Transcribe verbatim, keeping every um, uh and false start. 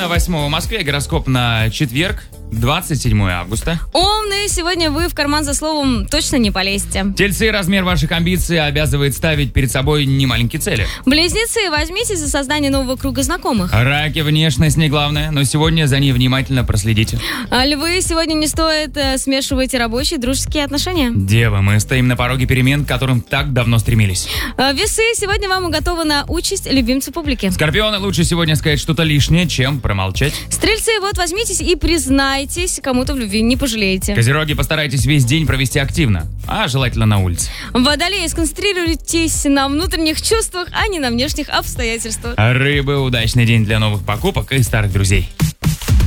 Ровно восьмого в Москве. Гороскоп на четверг, двадцать седьмое августа. Умные, сегодня вы в карман за словом точно не полезете. Тельцы, размер ваших амбиций обязывает ставить перед собой немаленькие цели. Близнецы, возьмитесь за создание нового круга знакомых. Раки, внешность не главное, но сегодня за ней внимательно проследите. А львы, сегодня не стоит э, смешивать рабочие и дружеские отношения. Девы, мы стоим на пороге перемен, к которым так давно стремились. А весы, сегодня вам уготована участь любимца публики. Скорпионы, лучше сегодня сказать что-то лишнее, чем промолчать. Стрельцы, вот возьмитесь и признайтесь кому-то в любви, не пожалеете. Козероги, постарайтесь весь день провести активно, а желательно на улице. Водолеи, сконцентрируйтесь на внутренних чувствах, а не на внешних обстоятельствах. Рыбы, удачный день для новых покупок и старых друзей.